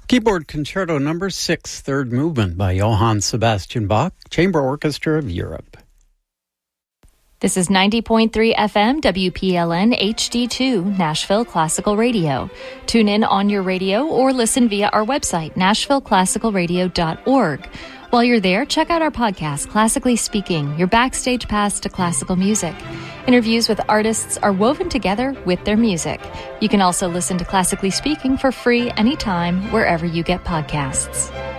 Keyboard Concerto Number 6, Third Movement by Johann Sebastian Bach, Chamber Orchestra of Europe. This is 90.3 FM WPLN HD2, Nashville Classical Radio. Tune in on your radio or listen via our website, nashvilleclassicalradio.org. While you're there, check out our podcast, Classically Speaking, your backstage pass to classical music. Interviews with artists are woven together with their music. You can also listen to Classically Speaking for free anytime, wherever you get podcasts.